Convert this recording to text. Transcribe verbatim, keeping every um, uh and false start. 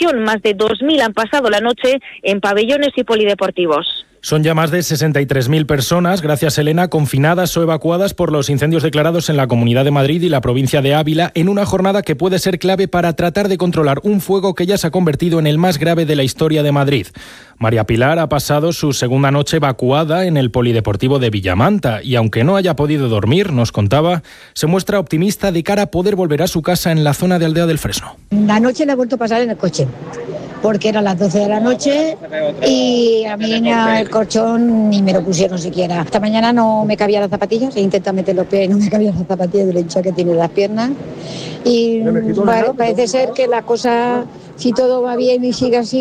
población. Más de dos mil han pasado la noche en pabellones y polideportivos. Son ya más de sesenta y tres mil personas, gracias Elena, confinadas o evacuadas por los incendios declarados en la Comunidad de Madrid y la provincia de Ávila, en una jornada que puede ser clave para tratar de controlar un fuego que ya se ha convertido en el más grave de la historia de Madrid. María Pilar ha pasado su segunda noche evacuada en el polideportivo de Villamanta y, aunque no haya podido dormir, nos contaba, se muestra optimista de cara a poder volver a su casa en la zona de Aldea del Fresno. La noche la he vuelto a pasar en el coche, porque eran las doce de la noche y a mí en el colchón ni me lo pusieron siquiera. Esta mañana no me cabían las zapatillas, he intentado meter los pies y no me cabían las zapatillas de hincha que tiene las piernas. Y bueno, parece ser que la cosa, si todo va bien y sigue así,